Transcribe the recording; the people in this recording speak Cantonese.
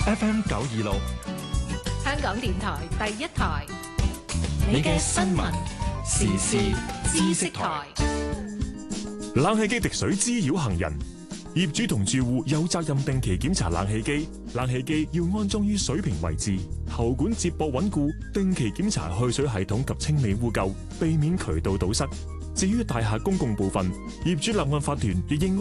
FM 926， 香港電台第一台， 你嘅新聞時事知識台。 冷氣機滴水滋擾行人，業主同住戶有責任定期檢查冷氣機。冷氣機要安裝於水平位置，喉管接駁穩固，定期檢查去水系統及清理污垢，避免渠道堵塞。至於大廈公共部分，業主立案法團亦應